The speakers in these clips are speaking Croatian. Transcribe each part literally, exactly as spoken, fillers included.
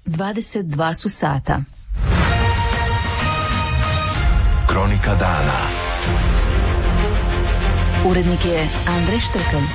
dvadeset dva su sata. Kronika dana. Urednik je Andrej Štrkelj.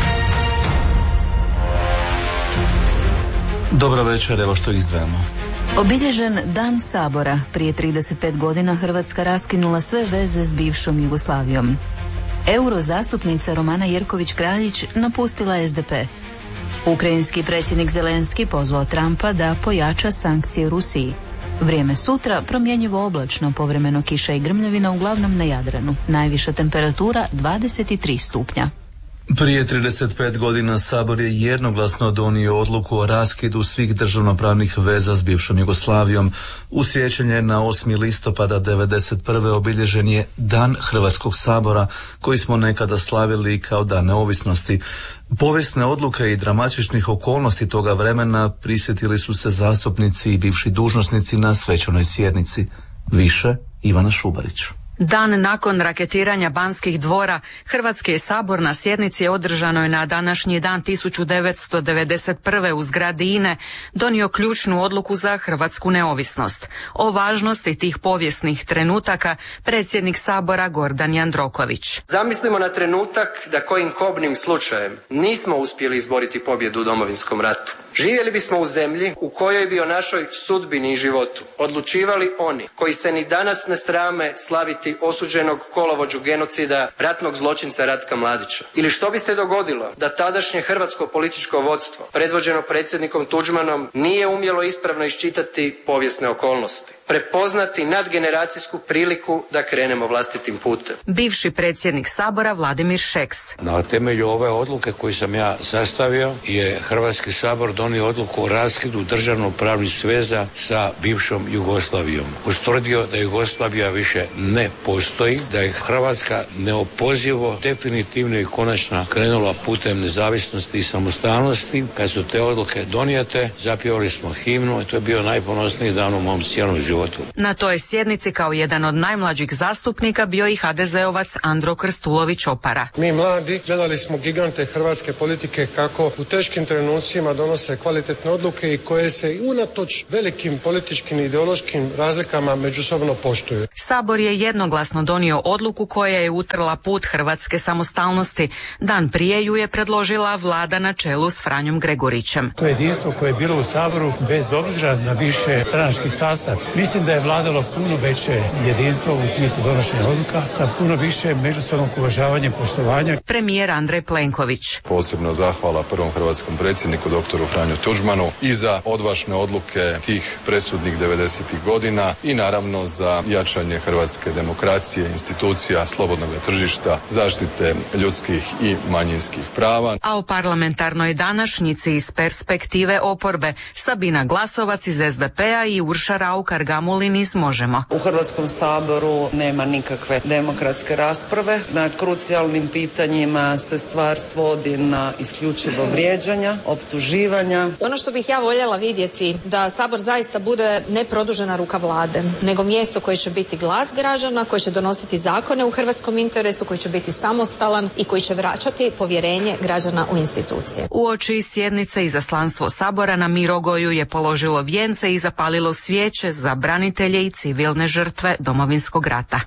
Dobro večer, evo što izdvajamo. Obilježen Dan Sabora. Prije trideset pet godina Hrvatska raskinula sve veze s bivšom Jugoslavijom. Euro zastupnica Romana Jerković-Kraljić napustila es de pe. Ukrajinski predsjednik Zelenski pozvao Trumpa da pojača sankcije Rusiji. Vrijeme sutra promjenjivo oblačno, povremeno kiša i grmljavina, uglavnom na Jadranu. Najviša temperatura dvadeset tri stupnja. Prije trideset pet godina Sabor je jednoglasno donio odluku o raskidu svih državnopravnih veza s bivšom Jugoslavijom. U sjećanje na osmi listopada devedeset prve obilježen je Dan Hrvatskog sabora, koji smo nekada slavili kao Dan neovisnosti. Povijesne odluke i dramatičnih okolnosti toga vremena prisjetili su se zastupnici i bivši dužnosnici na svečanoj sjednici. Više Ivana Šubarić. Dan nakon raketiranja Banskih dvora, Hrvatski je sabor na sjednici održanoj na današnji dan tisuću devetsto devedeset prve u zgradi I N E donio ključnu odluku za hrvatsku neovisnost. O važnosti tih povijesnih trenutaka predsjednik sabora Gordan Jandroković. Zamislimo na trenutak da kojim kobnim slučajem nismo uspjeli izboriti pobjedu u Domovinskom ratu. Živjeli bismo u zemlji u kojoj bi o našoj sudbini i životu odlučivali oni koji se ni danas ne srame slaviti osuđenog kolovođu genocida, ratnog zločinca Ratka Mladića. Ili što bi se dogodilo da tadašnje hrvatsko političko vodstvo, predvođeno predsjednikom Tuđmanom, nije umjelo ispravno iščitati povijesne okolnosti, prepoznati nadgeneracijsku priliku da krenemo vlastitim putem. Bivši predsjednik sabora Vladimir Šeks. Na temelju ove odluke koju sam ja sastavio je Hrvatski sabor donio odluku o raskidu državno-pravnih sveza sa bivšom Jugoslavijom. Ustvrdio da Jugoslavija više ne postoji, da je Hrvatska neopozivo, definitivno i konačno krenula putem nezavisnosti i samostalnosti. Kad su te odluke donijete, zapjevali smo himnu i to je bio najponosniji dan u mom cijelom životu. Na toj sjednici kao jedan od najmlađih zastupnika bio i ha de ze ovac Andro Krstulović Opara. Mi mladi gledali smo gigante hrvatske politike kako u teškim trenucima donose kvalitetne odluke i koje se unatoč velikim političkim i ideološkim razlikama međusobno poštuju. Sabor je jednoglasno donio odluku koja je utrla put hrvatske samostalnosti. Dan prije ju je predložila vlada na čelu s Franjom Gregurićem. To je jedinstvo koje je bilo u Saboru bez obzira na više stranački sastav. Mislim da je vladalo puno veće jedinstvo u smislu donošenja odluka sa puno više međusobnog uvažavanja i poštovanja. Premijer Andrej Plenković. Posebno zahvala prvom hrvatskom predsjedniku doktoru Franju Tuđmanu i za odvažne odluke tih presudnih devedesetih godina i naravno za jačanje hrvatske demokracije, institucija, slobodnog tržišta, zaštite ljudskih i manjinskih prava. A o parlamentarnoj današnjici iz perspektive oporbe Sabina Glasovac iz es de pe-a i Urša Raukar Gamulin iz Možemo. U Hrvatskom saboru nema nikakve demokratske rasprave. Na krucijalnim pitanjima se stvar svodi na isključivo vrijeđanja, optuživanja. Ono što bih ja voljela vidjeti da Sabor zaista bude ne produžena ruka vlade, nego mjesto koje će biti glas građana, koje će donositi zakone u hrvatskom interesu, koji će biti samostalan i koji će vraćati povjerenje građana u institucije. Uoči sjednice izaslanstvo Sabora na Mirogoju je položilo vijence i zapalilo svijeće za branitelje i civilne žrtve Domovinskog rata.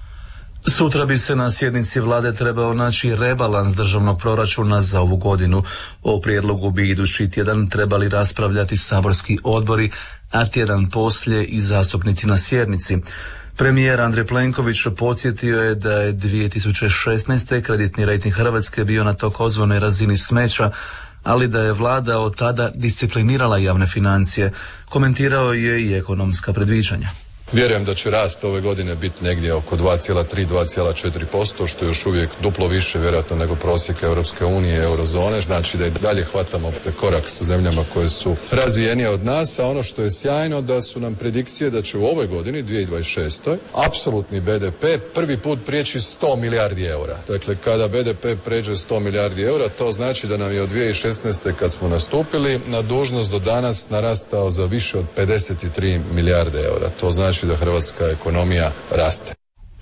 Sutra bi se na sjednici vlade trebao naći rebalans državnog proračuna za ovu godinu. O prijedlogu bi idući tjedan trebali raspravljati saborski odbori, a tjedan poslije i zastupnici na sjednici. Premijer Andrej Plenković podsjetio je da je dvije tisuće šesnaeste. kreditni rejting Hrvatske bio na takozvanoj razini smeća, ali da je vlada od tada disciplinirala javne financije. Komentirao je i ekonomska predviđanja. Vjerujem da će rast ove godine biti negdje oko dva zarez tri do dva zarez četiri posto, što je još uvijek duplo više vjerojatno nego prosjek Europske unije i eurozone. Znači da i dalje hvatamo te korak sa zemljama koje su razvijenije od nas, a ono što je sjajno da su nam predikcije da će u ovoj godini, dvije tisuće dvadeset šeste. apsolutni be de pe prvi put prijeći sto milijardi eura. Dakle, kada be de pe pređe sto milijardi eura, to znači da nam je od dvije tisuće šesnaeste. kad smo nastupili na dužnost do danas narastao za više od pedeset tri milijarde eura. To znači da hrvatska ekonomija raste.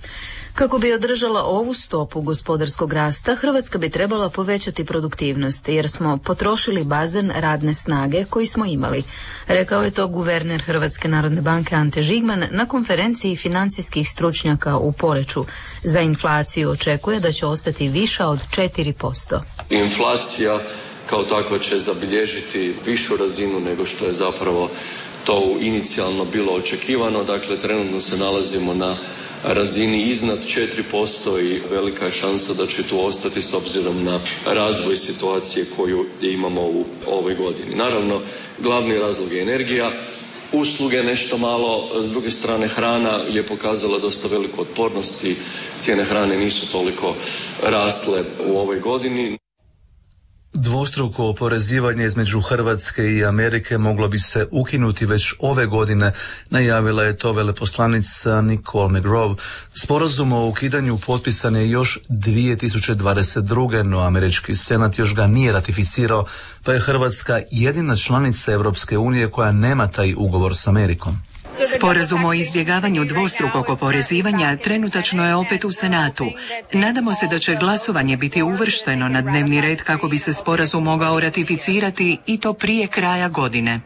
Kako bi održala ovu stopu gospodarskog rasta, Hrvatska bi trebala povećati produktivnost, jer smo potrošili bazen radne snage koji smo imali. Rekao je to guverner Hrvatske narodne banke Ante Žigman na konferenciji financijskih stručnjaka u Poreču. Za inflaciju očekuje da će ostati viša od četiri posto. Inflacija kao takva će zabilježiti višu razinu nego što je zapravo to inicijalno bilo očekivano. Dakle, trenutno se nalazimo na razini iznad četiri posto i velika je šansa da će tu ostati s obzirom na razvoj situacije koju imamo u ovoj godini. Naravno, glavni razlog je energija, usluge nešto malo, s druge strane hrana je pokazala dosta veliku otpornost i cijene hrane nisu toliko rasle u ovoj godini. Dvostruko oporezivanje između Hrvatske i Amerike moglo bi se ukinuti već ove godine, najavila je to veleposlanica Nicole McGraw. Sporazum o ukidanju potpisan je još dvije tisuće dvadeset druge. no američki senat još ga nije ratificirao, pa je Hrvatska jedina članica Europske unije koja nema taj ugovor s Amerikom. Sporazum o izbjegavanju dvostrukog oporezivanja trenutačno je opet u Senatu. Nadamo se da će glasovanje biti uvršteno na dnevni red kako bi se sporazum mogao ratificirati i to prije kraja godine.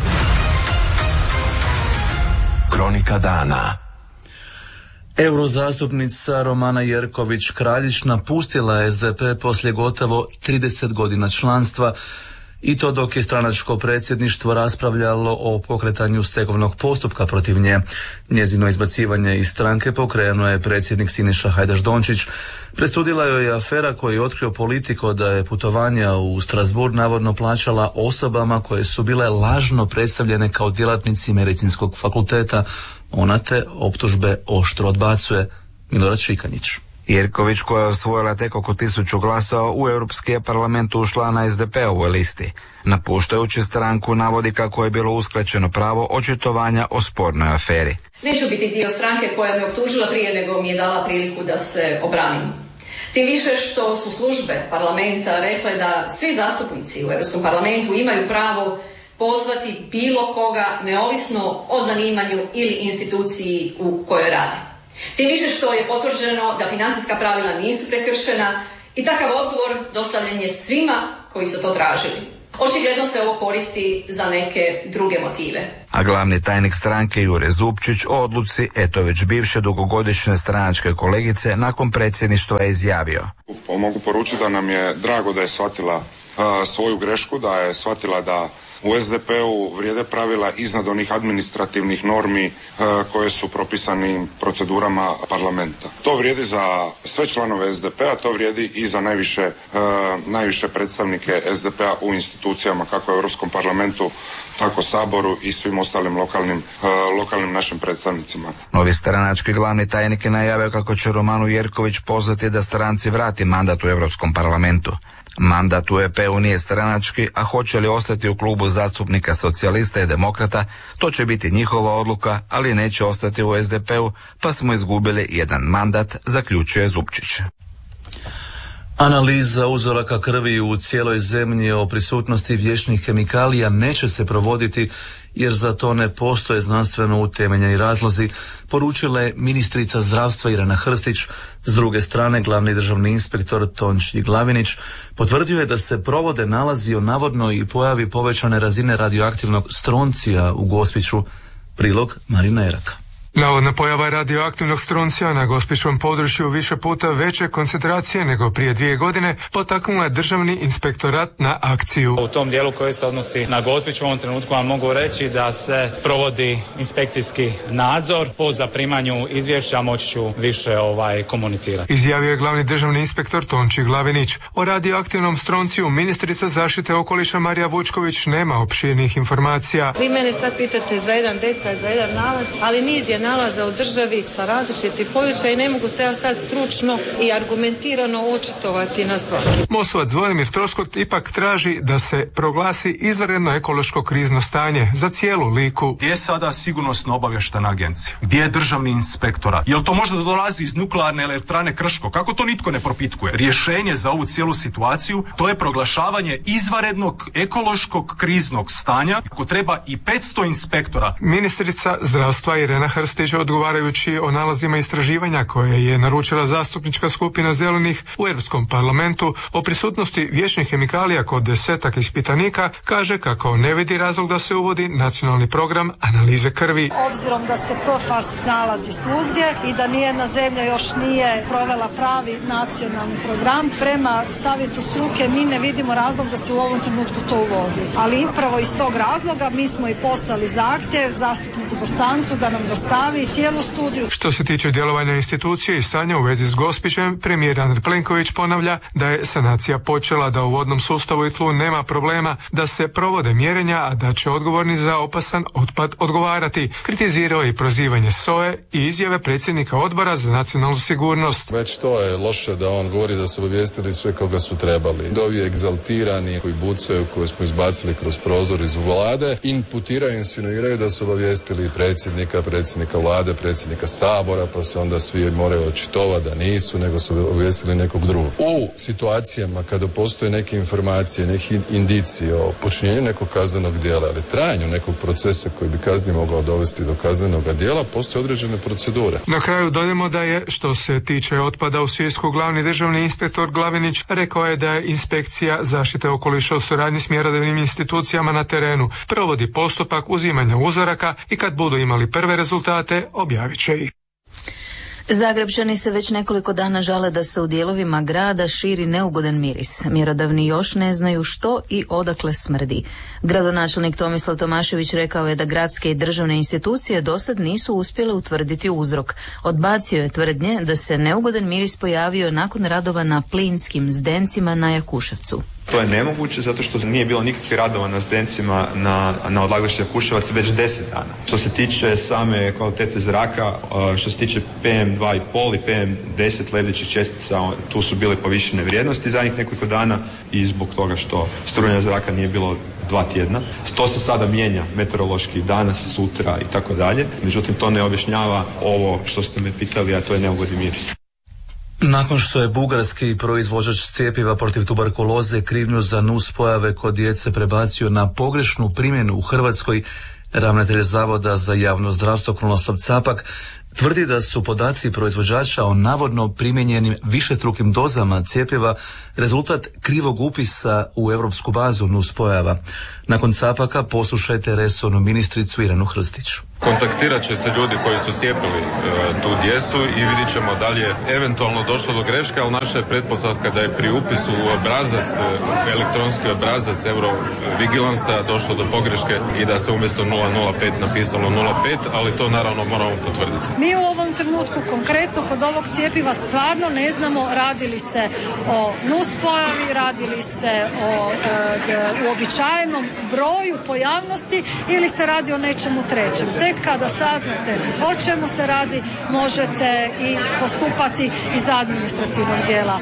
Kronika dana. Eurozastupnica Romana Jerković Kraljić napustila je es de pe poslije gotovo trideset godina članstva, i to dok je stranačko predsjedništvo raspravljalo o pokretanju stegovnog postupka protiv nje. Njezino izbacivanje iz stranke pokrenuo je predsjednik Siniša Hajdaš Dončić. Presudila joj je afera koju je otkrio Politico da je putovanja u Strasbourg navodno plaćala osobama koje su bile lažno predstavljene kao djelatnici medicinskog fakulteta. Ona te optužbe oštro odbacuje. Milorad Šikanjić. Jerković, koja je osvojila tek oko tisuću glasova, u Europski parlament ušla na es de pe-ovoj listi. Napuštajući stranku navodi kako je bilo uskraćeno pravo očitovanja o spornoj aferi. Neću biti dio stranke koja me optužila prije nego mi je dala priliku da se obranim. Tim više što su službe parlamenta rekle da svi zastupnici u Europskom parlamentu imaju pravo pozvati bilo koga neovisno o zanimanju ili instituciji u kojoj rade. Tim više što je potvrđeno da financijska pravila nisu prekršena i takav odgovor dostavljen je svima koji su to tražili. Očigledno se ovo koristi za neke druge motive. A glavni tajnik stranke Jure Zupčić o odluci eto već bivše dugogodišnje stranačke kolegice nakon predsjedništva je izjavio. Mogu poručiti da nam je drago da je shvatila uh, svoju grešku, da je shvatila da u es de pe-u vrijede pravila iznad onih administrativnih normi uh, koje su propisani procedurama parlamenta. To vrijedi za sve članove es de pe-a, to vrijedi i za najviše, uh, najviše predstavnike es de pe-a u institucijama kako u Europskom parlamentu, tako Saboru i svim ostalim lokalnim, uh, lokalnim našim predstavnicima. Novi stranački glavni tajnik je najavio kako će Romanu Jerković pozvati da stranci vrati mandat u Europskom parlamentu. Mandat u e pe-u nije stranački, a hoće li ostati u klubu zastupnika socijalista i demokrata, to će biti njihova odluka, ali neće ostati u es de pe-u, pa smo izgubili jedan mandat, zaključuje Zupčić. Analiza uzoraka krvi u cijeloj zemlji o prisutnosti vječnih kemikalija neće se provoditi jer za to ne postoje znanstveno utemeljeni razlozi, poručila je ministrica zdravstva Irena Hrstić. S druge strane, glavni državni inspektor Tonči Glavinić potvrdio je da se provode nalazi o navodnoj pojavi povećane razine radioaktivnog stroncija u Gospiću. Prilog Marina Eraka. Navodna pojava radioaktivnog stroncija na gospićkom području više puta veće koncentracije nego prije dvije godine potaknula je državni inspektorat na akciju. U tom dijelu koji se odnosi na Gospić u ovom trenutku vam mogu reći da se provodi inspekcijski nadzor. Po zaprimanju izvješća moći ću više ovaj komunicirati. Izjavio je glavni državni inspektor Tonči Glavinić. O radioaktivnom stronciju ministrica zaštite okoliša Marija Vučković nema opširnih informacija. Vi mene sad pitate za jedan detalj, za jedan nalaz, ali niz je nalaza u državi sa različitih područja i ne mogu se ja sad stručno i argumentirano očitovati na svaki. Mosovac Zvonimir Troskot ipak traži da se proglasi izvanredno ekološko krizno stanje za cijelu Liku. Gdje je sada sigurnosno obavještajna agencija? Gdje je državni inspektorat? Jel to možda dolazi iz nuklearne elektrane Krško? Kako to nitko ne propitkuje? Rješenje za ovu cijelu situaciju to je proglašavanje izvanrednog ekološkog kriznog stanja. Ako treba i petsto inspektora. Ministrica zdravstva Irena Hrstić Krstić odgovarajući o nalazima istraživanja koje je naručila zastupnička skupina Zelenih u Europskom parlamentu o prisutnosti vječnih kemikalija kod desetak ispitanika, kaže kako ne vidi razlog da se uvodi nacionalni program analize krvi. Obzirom da se P F A S nalazi svugdje i da nijedna zemlja još nije provela pravi nacionalni program, prema savjetu struke mi ne vidimo razlog da se u ovom trenutku to uvodi. Ali upravo iz tog razloga mi smo i poslali zahtjev zastupniku Bosancu da nam dostavi cijelu studiju. Što se tiče djelovanja institucije i stanja u vezi s Gospićem, premijer Andrej Plenković ponavlja da je sanacija počela, da u vodnom sustavu i tlu nema problema, da se provode mjerenja, a da će odgovorni za opasan otpad odgovarati. Kritizirao je i prozivanje S O E i izjave predsjednika odbora za nacionalnu sigurnost. Već to je loše da on govori da su obavijestili sve koga su trebali. Ovi egzaltirani koji bucaju, koje smo izbacili kroz prozor iz vlade, imputiraju, insinuiraju da su obavijestili predsjednika, predsjednika vlade, predsjednika Sabora, pa se onda svi moraju očitovati da nisu, nego su obavijestili nekog drugog. U situacijama kada postoje neke informacije, neke indicije o počinjenju nekog kaznenog djela ili trajanju nekog procesa koji bi kazneno mogao dovesti do kaznenog djela, postoje određene procedure. Na kraju dodajemo da je, što se tiče otpada u Sisku, glavni državni inspektor Glavinić rekao je da je inspekcija zaštite okoliša u suradnji s mjerodavnim institucijama na terenu provodi postupak uzimanja uzoraka i kad budu imali prve rezultate objavit će ih. Zagrepčani se već nekoliko dana žale da se u dijelovima grada širi neugodan miris. Mjerodavni još ne znaju što i odakle smrdi. Gradonačelnik Tomislav Tomašević rekao je da gradske i državne institucije dosad nisu uspjele utvrditi uzrok. Odbacio je tvrdnje da se neugodan miris pojavio nakon radova na plinskim zdencima na Jakuševcu. To je nemoguće zato što nije bilo nikakvih radova na zdencima na, na odlagalištu Jakuševac već deset dana. Što se tiče same kvalitete zraka, što se tiče P M dva i pol i P M deset lebdećih čestica, tu su bile povišene vrijednosti zadnjih nekoliko dana i zbog toga što strujanja zraka nije bilo dva tjedna. To se sada mijenja meteorološki danas, sutra i tako dalje. Međutim, to ne objašnjava ovo što ste me pitali, a to je neugodni miris. Nakon što je bugarski proizvođač cjepiva protiv tuberkuloze krivnju za nuspojave kod djece prebacio na pogrešnu primjenu u Hrvatskoj, ravnatelj Zavoda za javno zdravstvo Krunoslav Capak tvrdi da su podaci proizvođača o navodno primijenjenim višestrukim dozama cjepiva rezultat krivog upisa u europsku bazu nuspojava. Nakon Capaka poslušajte resornu ministricu Irenu Hrstić. Kontaktirat će se ljudi koji su cijepili e, tu djecu i vidit ćemo da li je eventualno došlo do greške, ali naša je pretpostavka da je pri upisu u obrazac, elektronski obrazac Eurovigilansa došlo do pogreške i da se umjesto nula nula pet napisalo nula pet, ali to naravno moramo potvrditi. Mi u ovom trenutku konkretno kod ovog cjepiva stvarno ne znamo radi li se o nuspojavi, radi li se o e, uobičajenom broju pojavnosti ili se radi o nečemu trećem. Tek kada saznate o čemu se radi, možete i postupati iz administrativnog dijela.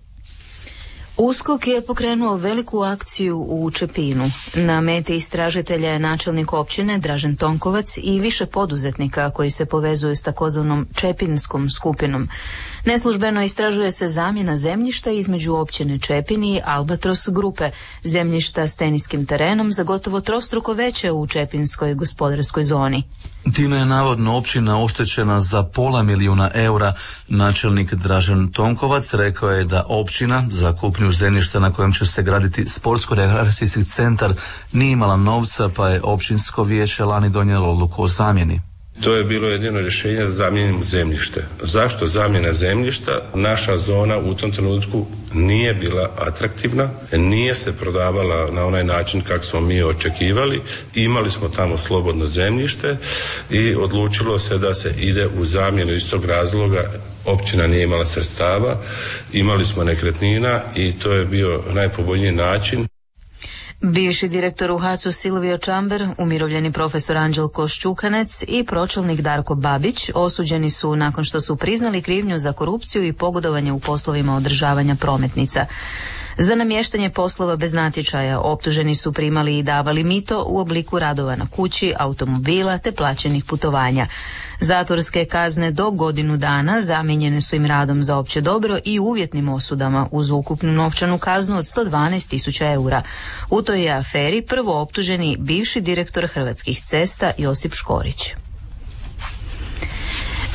USKOK je pokrenuo veliku akciju u Čepinu. Na meti istražitelja je načelnik općine Dražen Tonkovac i više poduzetnika koji se povezuju s takozvanom Čepinskom skupinom. Neslužbeno istražuje se zamjena zemljišta između općine Čepin i Albatros grupe, zemljišta s teniskim terenom za gotovo trostruko veće u Čepinskoj gospodarskoj zoni. Time je navodno općina oštećena za pola milijuna eura. Načelnik Dražen Tonkovac rekao je da općina za kupnju zemljišta na kojem će se graditi sportsko-rekreacijski centar nije imala novca, pa je općinsko vijeće lani donijelo odluku o zamjeni. To je bilo jedino rješenje za zamjenu zemljište. Zašto zamjena zemljišta? Naša zona u tom trenutku nije bila atraktivna, nije se prodavala na onaj način kako smo mi očekivali. Imali smo tamo slobodno zemljište i odlučilo se da se ide u zamjenu iz tog razloga. Općina nije imala sredstava, imali smo nekretnina i to je bio najpovoljniji način. Bivši direktor u HAC-u Silvio Čamber, umirovljeni profesor Anđelko Šćukanec i pročelnik Darko Babić osuđeni su nakon što su priznali krivnju za korupciju i pogodovanje u poslovima održavanja prometnica. Za namještanje poslova bez natječaja optuženi su primali i davali mito u obliku radova na kući, automobila te plaćenih putovanja. Zatvorske kazne do godinu dana zamijenjene su im radom za opće dobro i uvjetnim osudama uz ukupnu novčanu kaznu od sto dvanaest tisuća eura. U toj je aferi prvo optuženi bivši direktor Hrvatskih cesta Josip Škorić.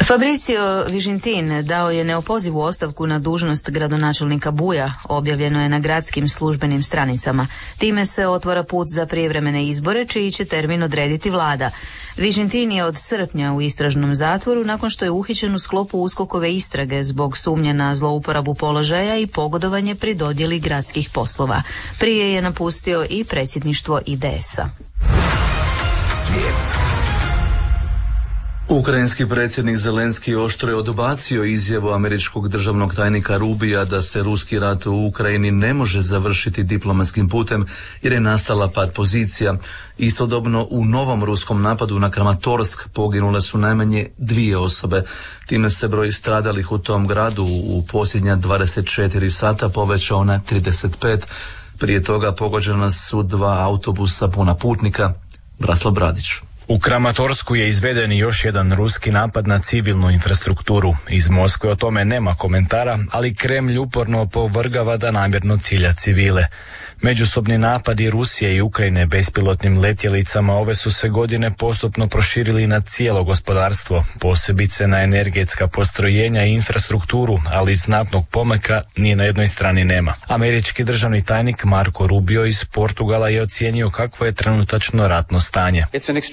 Fabrizio Vižintin dao je neopozivu ostavku na dužnost gradonačelnika Buja, objavljeno je na gradskim službenim stranicama. Time se otvara put za prijevremene izbore, čiji će termin odrediti vlada. Vižintin je od srpnja u istražnom zatvoru nakon što je uhićen u sklopu uskokove istrage zbog sumnje na zlouporabu položaja i pogodovanje pri dodjeli gradskih poslova. Prije je napustio i predsjedništvo I D S-a. Svijet. Ukrajinski predsjednik Zelenski oštro je odbacio izjavu američkog državnog tajnika Rubija da se ruski rat u Ukrajini ne može završiti diplomatskim putem jer je nastala pad pozicija. Istodobno u novom ruskom napadu na Kramatorsk poginule su najmanje dvije osobe. Time se broj stradalih u tom gradu u posljednja dvadeset četiri sata povećao na trideset pet. Prije toga pogođena su dva autobusa puna putnika. Brasla Bradić. U Kramatorsku je izveden još jedan ruski napad na civilnu infrastrukturu. Iz Moskve o tome nema komentara, ali Kremlj uporno opovrgava da namjerno cilja civile. Međusobni napadi Rusije i Ukrajine bespilotnim letjelicama ove su se godine postupno proširili na cijelo gospodarstvo, posebice na energetska postrojenja i infrastrukturu, ali znatnog pomaka ni na jednoj strani nema. Američki državni tajnik Marco Rubio iz Portugala je ocijenio kakvo je trenutačno ratno stanje.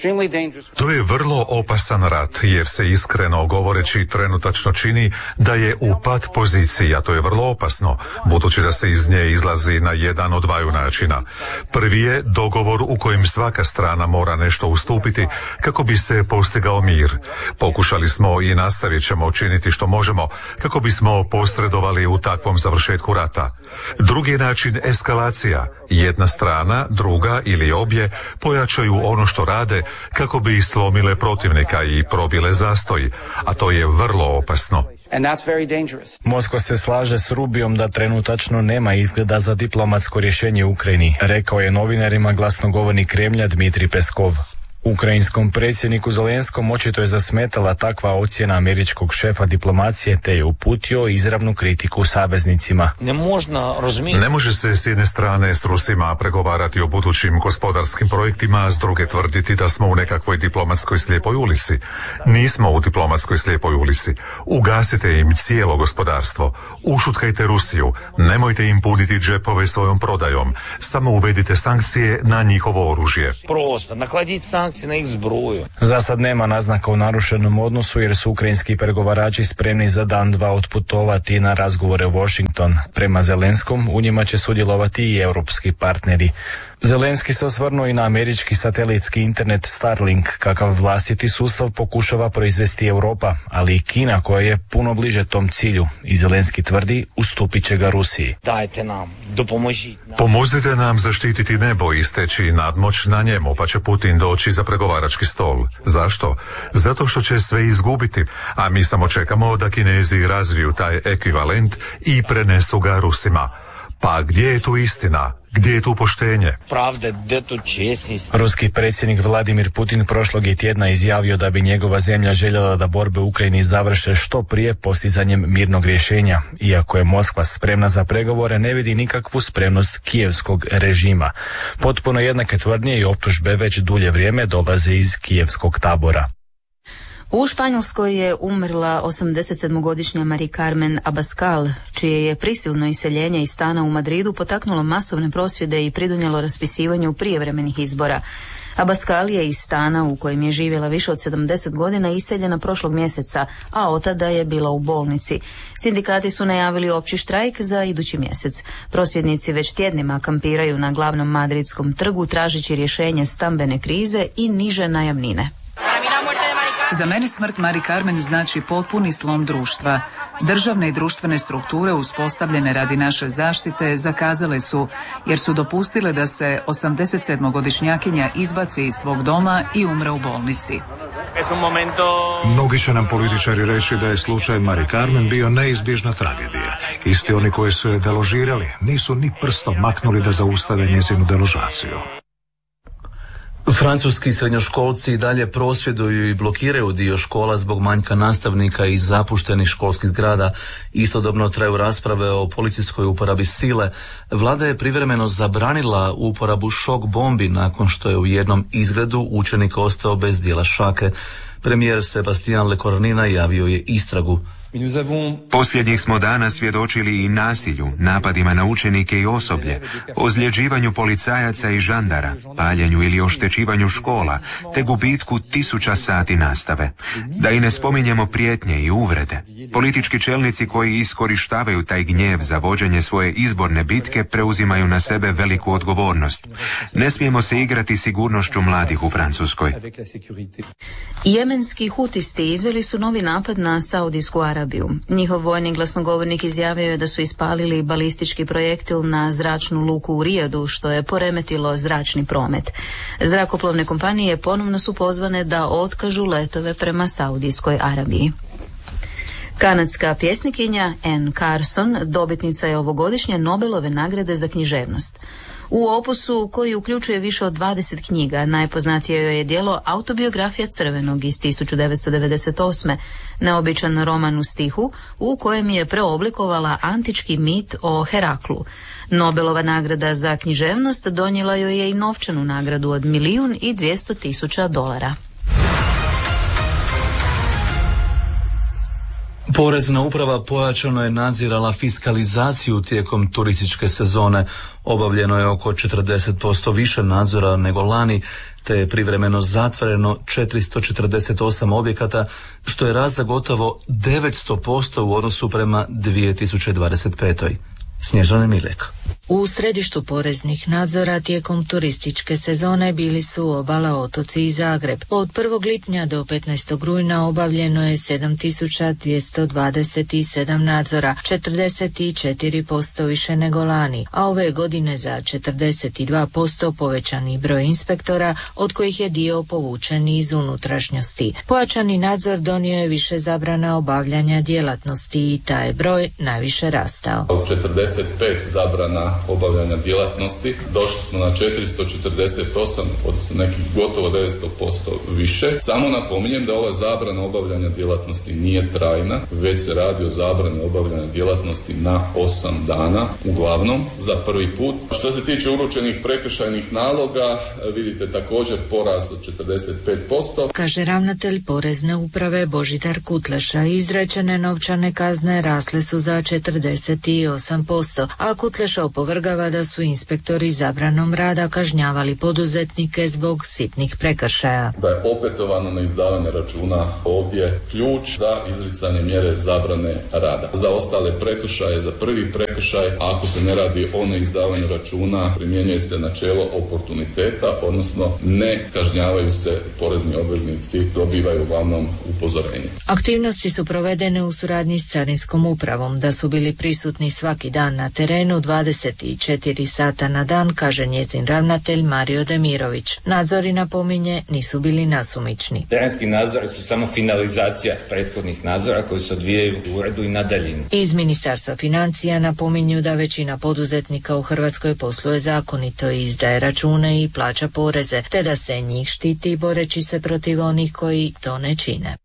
To je vrlo opasan rat, jer se iskreno govoreći trenutačno čini da je u pad poziciji, a to je vrlo opasno, budući da se iz nje izlazi na jedan od dvaju načina. Prvi je dogovor u kojem svaka strana mora nešto ustupiti kako bi se postigao mir. Pokušali smo i nastavit ćemo učiniti što možemo kako bismo posredovali u takvom završetku rata. Drugi način eskalacija. Jedna strana, druga ili obje pojačaju ono što rade kako bi slomile protivnika i probile zastoj, a to je vrlo opasno. Moskva se slaže s Rubijom da trenutačno nema izgleda za diplomatsko rješenje u Ukrajini, rekao je novinarima glasnogovornik Kremlja Dmitrij Peskov. Ukrajinskom predsjedniku Zelenskom očito je zasmetala takva ocjena američkog šefa diplomacije te je uputio izravnu kritiku saveznicima. Ne može se s jedne strane s Rusima pregovarati o budućim gospodarskim projektima, a s druge tvrditi da smo u nekakvoj diplomatskoj slijepoj ulici. Nismo u diplomatskoj slijepoj ulici. Ugasite im cijelo gospodarstvo. Ušutkajte Rusiju. Nemojte im puniti džepove svojom prodajom. Samo uvedite sankcije na njihovo oružje. Prosto, nakladiti sankcije na ih zbroju. Za sad nema naznaka o narušenom odnosu jer su ukrajinski pregovarači spremni za dan dva otputovati na razgovore u Washington. Prema Zelenskom u njima će sudjelovati i europski partneri. Zelenski se osvrnuo i na američki satelitski internet Starlink, kakav vlastiti sustav pokušava proizvesti Europa, ali i Kina koja je puno bliže tom cilju i Zelenski tvrdi ustupit će ga Rusiji. Dajte nam, dopomožite nam. Pomozite nam zaštititi nebo i steći nadmoć na njemu, pa će Putin doći za pregovarački stol. Zašto? Zato što će sve izgubiti, a mi samo čekamo da Kinezi razviju taj ekvivalent i prenesu ga Rusima. Pa gdje je tu istina? Gdje je tu poštenje? Pravda, gdje tu česnost? Ruski predsjednik Vladimir Putin prošlog je tjedna izjavio da bi njegova zemlja željela da borbe u Ukrajini završe što prije postizanjem mirnog rješenja. Iako je Moskva spremna za pregovore, ne vidi nikakvu spremnost kijevskog režima. Potpuno jednake tvrdnje i optužbe već dulje vrijeme dolaze iz kijevskog tabora. U Španjolskoj je umrla osamdesetsedmogodišnja Mari Carmen Abascal, čije je prisilno iseljenje iz stana u Madridu potaknulo masovne prosvjede i pridonijelo raspisivanju prijevremenih izbora. Abascal je iz stana u kojem je živjela više od sedamdeset godina iseljena prošlog mjeseca, a otada je bila u bolnici. Sindikati su najavili opći štrajk za idući mjesec. Prosvjednici već tjednima kampiraju na glavnom madridskom trgu tražeći rješenje stambene krize i niže najamnine. Za mene smrt Mari Carmen znači potpuni slom društva. Državne i društvene strukture uspostavljene radi naše zaštite zakazale su, jer su dopustile da se osamdesetsedmogodišnjakinja izbaci iz svog doma i umre u bolnici. Mnogi će nam političari reći da je slučaj Mari Carmen bio neizbježna tragedija. Isti oni koji su je deložirali nisu ni prstom maknuli da zaustave njezinu deložaciju. Francuski srednjoškolci i dalje prosvjeduju i blokiraju dio škola zbog manjka nastavnika i zapuštenih školskih zgrada. Istodobno traju rasprave o policijskoj uporabi sile. Vlada je privremeno zabranila uporabu šok bombi nakon što je u jednom izgredu učenik ostao bez dijela šake. Premijer Sebastian Lecornu najavio je istragu. Posljednjih smo dana svjedočili i nasilju, napadima na učenike i osoblje, ozljeđivanju policajaca i žandara, paljenju ili oštećivanju škola, te gubitku tisuća sati nastave. Da i ne spominjemo prijetnje i uvrede. Politički čelnici koji iskorištavaju taj gnjev za vođenje svoje izborne bitke preuzimaju na sebe veliku odgovornost. Ne smijemo se igrati sigurnošću mladih u Francuskoj. Jemenski hutisti izveli su novi napad na Saudijsku Arabiju. Njihov vojni glasnogovornik izjavio je da su ispalili balistički projektil na zračnu luku u Rijadu, što je poremetilo zračni promet. Zrakoplovne kompanije ponovno su pozvane da otkažu letove prema Saudijskoj Arabiji. Kanadska pjesnikinja Anne Carson dobitnica je ovogodišnje Nobelove nagrade za književnost. U opusu koji uključuje više od dvadeset knjiga, najpoznatije joj je djelo Autobiografija crvenog iz tisuću devetsto devedeset osme, neobičan roman u stihu u kojem je preoblikovala antički mit o Heraklu. Nobelova nagrada za književnost donijela joj je i novčanu nagradu od milijun i dvjesto tisuća dolara. Porezna uprava pojačano je nadzirala fiskalizaciju tijekom turističke sezone. Obavljeno je oko četrdeset posto više nadzora nego lani, te je privremeno zatvoreno četiristo četrdeset osam objekata, što je rast za gotovo devetsto posto u odnosu prema dvije tisuće dvadeset pete. Snježana Milek. U središtu poreznih nadzora tijekom turističke sezone bili su obala, otoci i Zagreb. Od prvog lipnja do petnaestog rujna obavljeno je sedam tisuća dvjesto dvadeset sedam nadzora, četrdeset četiri posto više nego lani, a ove godine za četrdeset dva posto povećani broj inspektora, od kojih je dio povučen iz unutrašnjosti. Pojačani nadzor donio je više zabrana obavljanja djelatnosti i taj broj najviše rastao. U četrdeset pet zabrana obavljanja djelatnosti došli smo na četiristo četrdeset osam, od nekih gotovo devetsto posto više. Samo napominjem da ova zabrana obavljanja djelatnosti nije trajna, već se radi o zabrani obavljanja djelatnosti na osam dana, uglavnom za prvi put. Što se tiče uručenih prekršajnih naloga, vidite također porast od četrdeset pet posto. Kaže ravnatelj Porezne uprave Božidar Kutleša, izrečene novčane kazne rasle su za četrdeset osam posto, a Kutleša opovrgava da su inspektori zabranom rada kažnjavali poduzetnike zbog sitnih prekršaja. Da je opetovano neizdavanje računa ovdje ključ za izricanje mjere zabrane rada. Za ostale prekršaje, za prvi prekršaj, ako se ne radi o neizdavanju računa, primjenjuje se načelo oportuniteta, odnosno ne kažnjavaju se porezni obveznici, dobivaju uglavnom upozorenje. Aktivnosti su provedene u suradnji s Carinskom upravom, da su bili prisutni svaki dan na terenu dvadeset četiri sata na dan, kaže njezin ravnatelj Mario Demirović. Nadzori, napominje, nisu bili nasumični. Terenski nadzori su samo finalizacija prethodnih nadzora koji se odvijaju u uredu i na daljinu. Iz Ministarstva financija napominju da većina poduzetnika u Hrvatskoj posluje zakonito i izdaje račune i plaća poreze, te da se njih štiti boreći se protiv onih koji to ne čine.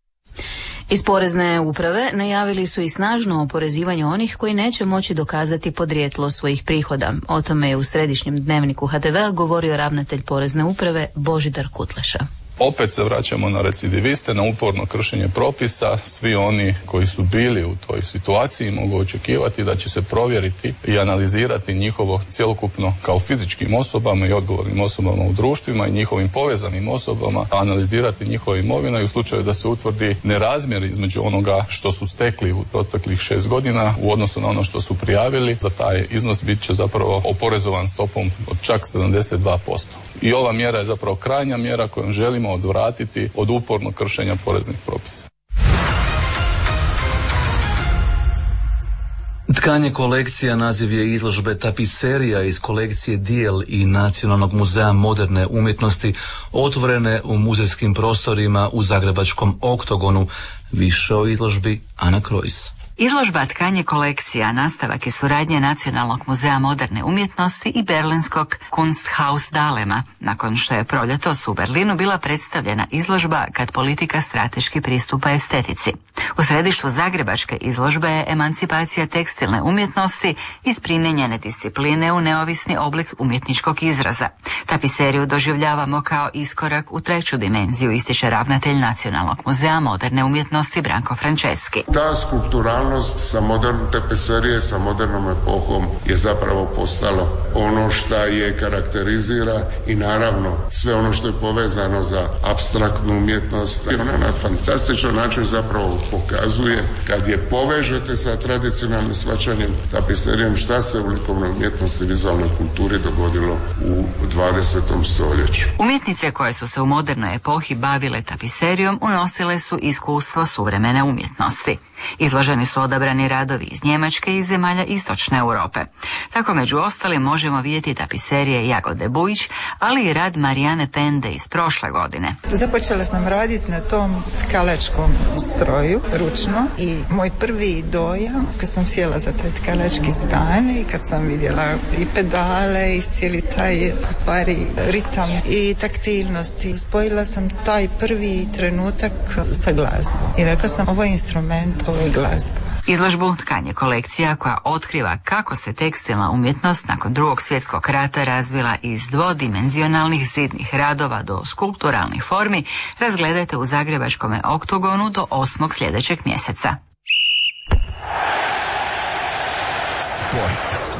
Iz Porezne uprave najavili su i snažno oporezivanje onih koji neće moći dokazati podrijetlo svojih prihoda. O tome je u središnjem dnevniku ha te vea govorio ravnatelj Porezne uprave Božidar Kutleša. Opet se vraćamo na recidiviste, na uporno kršenje propisa. Svi oni koji su bili u toj situaciji mogu očekivati da će se provjeriti i analizirati njihovo cjelokupno kao fizičkim osobama i odgovornim osobama u društvima i njihovim povezanim osobama, analizirati njihova imovina i u slučaju da se utvrdi nerazmjer između onoga što su stekli u proteklih šest godina u odnosu na ono što su prijavili, za taj iznos bit će zapravo oporezovan stopom od čak sedamdeset dva posto. I ova mjera je zapravo krajnja mjera kojom želimo odvratiti od upornog kršenja poreznih propisa. Tkanje kolekcija naziv je izložbe tapiserija iz kolekcije Dijel i Nacionalnog muzeja moderne umjetnosti, otvorene u muzejskim prostorima u zagrebačkom Oktogonu. Više o izložbi Ana Krojs. Izložba Tkanje kolekcija nastavak je suradnje Nacionalnog muzeja moderne umjetnosti i berlinskog Kunsthaus Dahlema, nakon što je proljetos u Berlinu bila predstavljena izložba Kad politika strateški pristupa estetici. U središtu zagrebačke izložbe je emancipacija tekstilne umjetnosti iz primijenjene discipline u neovisni oblik umjetničkog izraza. Tapiseriju doživljavamo kao iskorak u treću dimenziju, ističe ravnatelj Nacionalnog muzeja moderne umjetnosti Branko Franceski. Ta skulpturalnost sa modernom tapiserije, sa modernom epohom je zapravo postalo ono što je karakterizira i naravno sve ono što je povezano za apstraktnu umjetnost. I ona na fantastičan način zapravo pokazuje, kad je povežete sa tradicionalnim shvaćanjem tapiserijom, šta se u likovnoj umjetnosti i vizualnoj kulturi dogodilo u dvadesetom stoljeću. Umjetnice koje su se u modernoj epohi bavile tapiserijom unosile su iskustvo suvremene umjetnosti. Izloženi su odabrani radovi iz Njemačke i zemalja istočne Europe. Tako među ostalim možemo vidjeti tapiserije Jagode Bujić, ali i rad Marijane Pende iz prošle godine. Započela sam raditi na tom tkalačkom stroju, ručno, i moj prvi dojam kad sam sjela za taj tkalački stan i kad sam vidjela i pedale i cijeli taj stvari ritam i taktilnosti, spojila sam taj prvi trenutak sa glazbom i rekla sam, ovo je instrument, ovo je glazba. Izložbu Tkanje kolekcija, koja otkriva kako se tekstilna umjetnost nakon drugog svjetskog rata razvila iz dvodimenzionalnih zidnih radova do skulpturalnih formi, razgledajte u zagrebačkom Oktogonu do osmog sljedećeg mjeseca. Sport.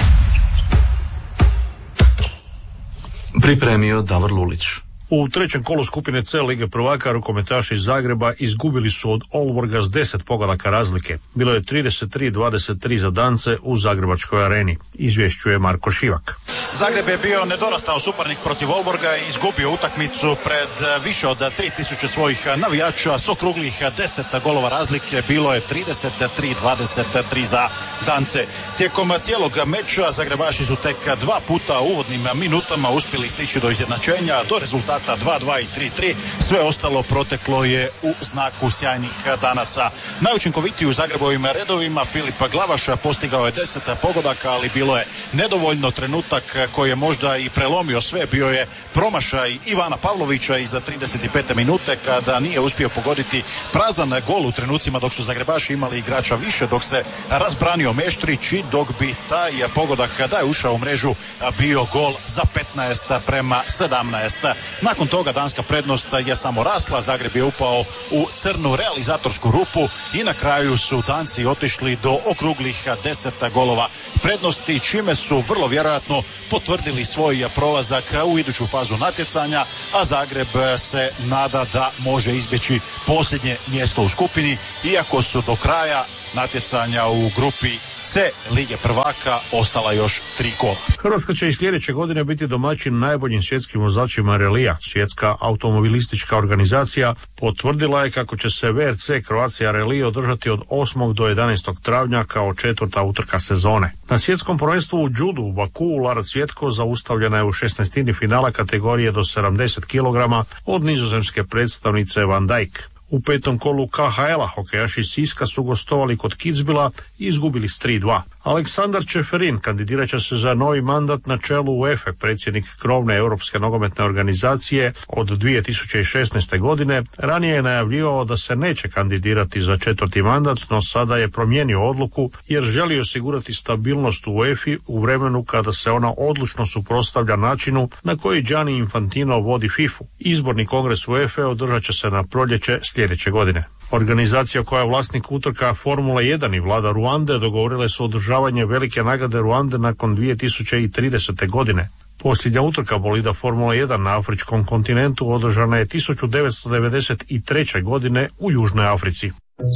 Pripremio Davor Lulić. U trećem kolu skupine C Lige prvaka rukometaši iz Zagreba izgubili su od Olborga s deset pogodaka razlike. Bilo je trideset tri dvadeset tri za Dance u Zagrebačkoj areni. Izvješćuje Marko Šivak. Zagreb je bio nedorastao suparnik protiv Olborga i izgubio utakmicu pred više od tri tisuće svojih navijača s okruglih deset golova razlike. Bilo je trideset tri dvadeset tri za Dance. Tijekom cijelog meča Zagrebaši su tek dva puta u uvodnim minutama uspjeli stići do izjednačenja, do rezultata dva dva i tri tri. Sve ostalo proteklo je u znaku sjajnih Danaca. Najučinkovitiji u Zagrebovim redovima Filip Glavaša postigao je deset pogodaka, ali bilo je nedovoljno. Trenutak koji je možda i prelomio sve bio je promašaj Ivana Pavlovića iza trideset pete minute, kada nije uspio pogoditi prazan gol u trenucima dok su Zagrebaši imali igrača više, dok se razbranio Meštrić i dok bi taj pogodak da je ušao u mrežu bio gol za petnaest prema sedamnaest. Nakon toga danska prednost je samo rasla, Zagreb je upao u crnu realizatorsku rupu i na kraju su Danci otišli do okruglih deset golova prednosti, čime su vrlo vjerojatno potvrdili svoj prolazak u iduću fazu natjecanja, a Zagreb se nada da može izbjeći posljednje mjesto u skupini, iako su do kraja natjecanja u grupi C Lige prvaka ostala još tri kola. Hrvatska će i sljedeće godine biti domaćin najboljim svjetskim vozačima relija. Svjetska automobilistička organizacija potvrdila je kako će se V R C Croatia Rally održati od osmog do jedanaestog travnja kao četvrta utrka sezone. Na svjetskom prvenstvu u judu u Bakuu Lara Cvjetko zaustavljena je u šesnaestini finala kategorije do sedamdeset kilograma od nizozemske predstavnice Van Dijk. U petom kolu K H L-a hokejaši Siska su gostovali kod Kitzbühela i izgubili s tri dva. Aleksandar Čeferin kandidirat će se za novi mandat na čelu UEFA, predsjednik krovne europske nogometne organizacije od dvije tisuće šesnaeste. godine. Ranije je najavljivao da se neće kandidirati za četvrti mandat, no sada je promijenio odluku jer želi osigurati stabilnost u UEFA u vremenu kada se ona odlučno suprotstavlja načinu na koji Gianni Infantino vodi fifu. Izborni kongres UEFA održat će se na proljeće sljedeće godine. Organizacija koja je vlasnik utrka Formula jedan i vlada Ruande dogovorile su održavanje velike nagrade Ruande nakon dvije tisuće tridesete. godine. Posljednja utrka bolida Formula jedan na afričkom kontinentu održana je tisuću devetsto devedeset treće. godine u Južnoj Africi.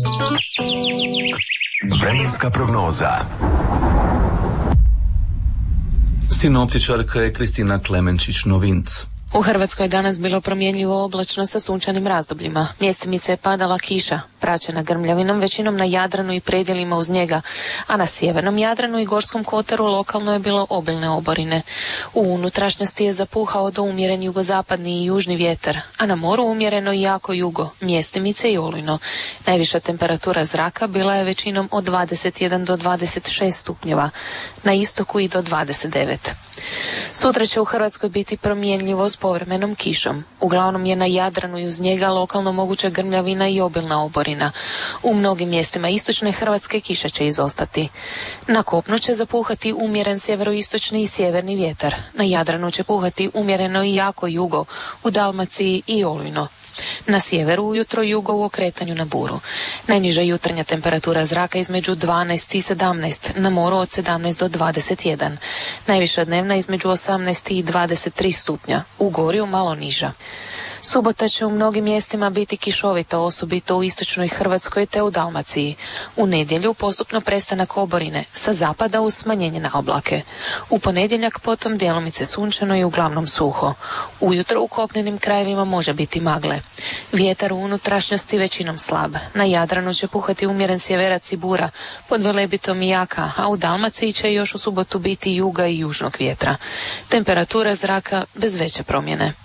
Vremenska prognoza. Sinoptičarka je Kristina Klemenčić-Novinc. U Hrvatskoj je danas bilo promjenljivo oblačno sa sunčanim razdobljima. Mjestimice je padala kiša, praćena grmljavinom, većinom na Jadranu i predjelima uz njega, a na sjevernom Jadranu i Gorskom kotaru lokalno je bilo obilne oborine. U unutrašnjosti je zapuhao do umjeren jugozapadni i južni vjetar, a na moru umjereno i jako jugo, mjestimice i olujno. Najviša temperatura zraka bila je većinom od dvadeset jedan do dvadeset šest stupnjeva, na istoku i do dvadeset devet. Sutra će u Hrvatskoj biti promjenljivo s povremenom kišom. Uglavnom je na Jadranu i uz njega lokalno moguća grmljavina i obilna oborina. U mnogim mjestima istočne Hrvatske kiša će izostati. Na kopnu će zapuhati umjeren sjeveroistočni i sjeverni vjetar. Na Jadranu će puhati umjereno i jako jugo, u Dalmaciji i olujno. Na sjeveru ujutro jugo u okretanju na buru. Najniža jutarnja temperatura zraka između dvanaest i sedamnaest, na moru od sedamnaest do dvadeset jedan. Najviša dnevna između osamnaest i dvadeset tri stupnja, u Gorju malo niža. Subota će u mnogim mjestima biti kišovita, osobito u istočnoj Hrvatskoj te u Dalmaciji. U nedjelju postupno prestanak oborine, sa zapada uz smanjenje na oblake. U ponedjeljak potom djelomice sunčano i uglavnom suho. Ujutro u kopnenim krajevima može biti magle. Vjetar u unutrašnjosti većinom slab. Na Jadranu će puhati umjeren sjeverac i bura, pod Velebitom i jaka, a u Dalmaciji će još u subotu biti juga i južnog vjetra. Temperatura zraka bez veće promjene.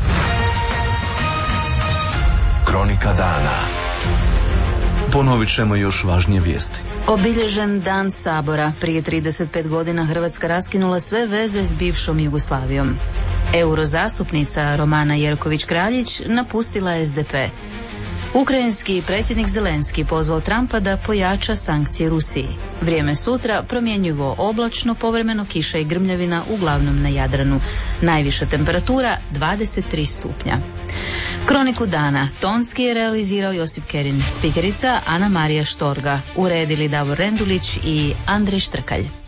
Kronika dana. Ponovit ćemo još važnije vijesti. Obilježen Dan Sabora. Prije trideset pet godina Hrvatska raskinula sve veze s bivšom Jugoslavijom. Eurozastupnica Romana Jerković-Kraljić napustila es de pe. Ukrajinski predsjednik Zelenski pozvao Trumpa da pojača sankcije Rusiji. Vrijeme sutra promjenjivo oblačno, povremeno kiša i grmljavina, uglavnom na Jadranu. Najviša temperatura dvadeset tri stupnja. Kroniku dana tonski je realizirao Josip Kerin, spikerica Ana Marija Štorga, uredili Davor Rendulić i Andrej Štrkalj.